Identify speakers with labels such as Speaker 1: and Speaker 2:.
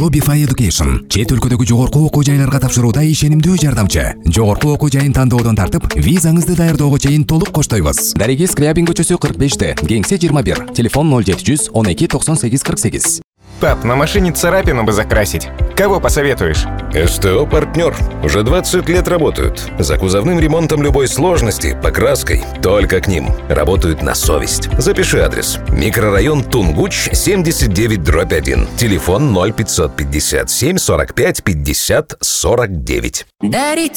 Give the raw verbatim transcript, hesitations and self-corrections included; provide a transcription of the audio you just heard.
Speaker 1: Globify Education чет өлкөдөгү жогорку окуу жайларга тапшырууда ишенимдүү жардамчы. Жогорку окуу жайын тандоодон тартып, визаңызды даярдоого чейин толук коштойбуз. Дареги Скрябин көчөсү кырк беште, Кеңсе жыйырма бир, телефон ноль жети жүз он эки токсон сегиз кырк сегиз.
Speaker 2: Пап, на машине царапину бы закрасить. Кого посоветуешь?
Speaker 3: СТО «Партнер». Уже двадцать лет работают. За кузовным ремонтом любой сложности, покраской. Только к ним. Работают на совесть. Запиши адрес. Микрорайон Тунгуч, семьдесят девять дробь один. Телефон ноль пятьсот пятьдесят семь сорок пять пятьдесят сорок девять.